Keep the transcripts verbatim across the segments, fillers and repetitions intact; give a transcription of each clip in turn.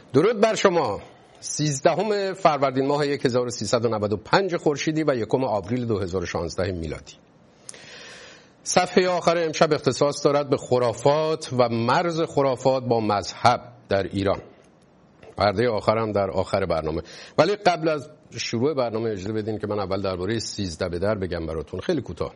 درود بر شما. سیزدهم فروردین ماه هزار و سیصد و نود و پنج خورشیدی و یکم آوریل دو هزار و شانزده میلادی. صفحه آخر امشب اختصاص دارد به خرافات و مرز خرافات با مذهب در ایران. پرده آخرم در آخر برنامه. ولی قبل از شروع برنامه اجازه بدین که من اول درباره سیزده به در بگم براتون، خیلی کوتاه.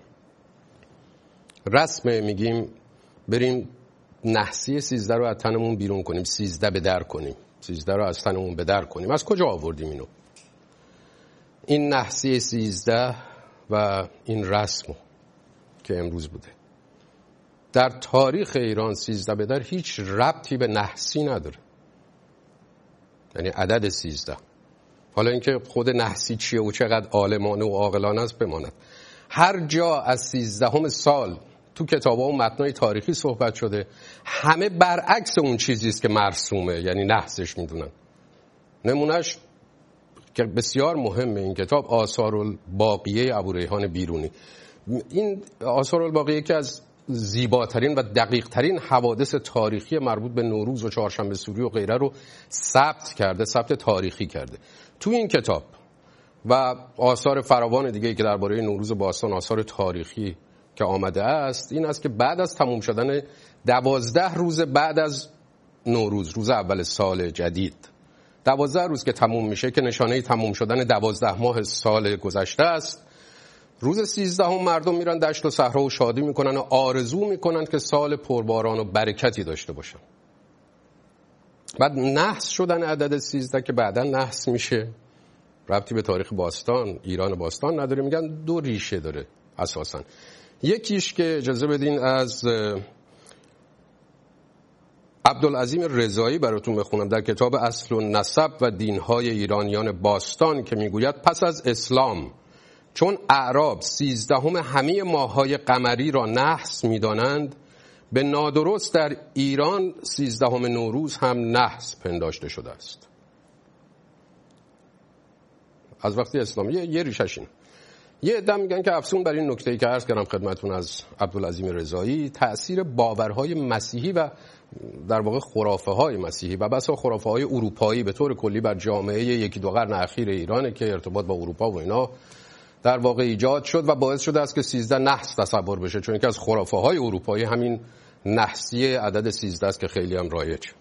رسم میگیم بریم نحسی سیزده رو از تنمون بیرون کنیم، سیزده به در کنیم، سیزده رو از تنمون به در کنیم. از کجا آوردیم اینو؟ این نحسی سیزده و این رسم که امروز بوده در تاریخ ایران، سیزده به در هیچ ربطی به نحسی نداره، یعنی عدد سیزده. حالا اینکه خود نحسی چیه و چقدر عالمانه و عاقلانه است بماند. هر جا از سیزدهم سال تو کتاب‌ها و متن‌های تاریخی صحبت شده، همه برعکس اون چیزی است که مرسومه، یعنی نحسش میدونن. نمونهش که بسیار مهمه این کتاب، آثارالباقیه ابوریحان بیرونی. این آثارالباقیه که از زیباترین و دقیقترین حوادث تاریخی مربوط به نوروز و چهارشنبه سوری و غیره رو ثبت کرده، ثبت تاریخی کرده. تو این کتاب و آثار فراوان دیگه که درباره نوروز باستان، آثار تاریخی که آمده است، این است که بعد از تموم شدن دوازده روز بعد از نوروز، روز اول سال جدید، دوازده روز که تموم میشه که نشانه تموم شدن دوازده ماه سال گذشته است، روز سیزدهم مردم میرن دشت و صحرا و شادی میکنن و آرزو میکنن که سال پرباران و برکتی داشته باشن. بعد نحس شدن عدد سیزده که بعدا نحس میشه، ربطی به تاریخ باستان، ایران باستان نداره. میگن دو ریشه داره اساساً. یکیش که اجازه بدین از عبدالعظیم رضایی براتون بخونم در کتاب اصل و نسب و دینهای ایرانیان باستان که میگوید پس از اسلام چون اعراب سیزدهم همه ماه‌های قمری را نحس می‌دانند، به نادرست در ایران سیزدهم نوروز هم نحس پنداشته شده است. از وقتی اسلام یه, یه ریشش اینه. یه عده میگن که افسون بر این نکته‌ای که عرض کردم خدمتتون از عبدالعظیم رضایی، تأثیر باورهای مسیحی و در واقع خرافه‌های مسیحی و بسا خرافه‌های اروپایی به طور کلی بر جامعه یکی دو قرن اخیر ایرانه که ارتباط با اروپا و اینا در واقع ایجاد شد و باعث شده است که سیزده نحس تصور بشه، چون که از خرافه‌های اروپایی همین نحسی عدد سیزده است که خیلی هم رایج.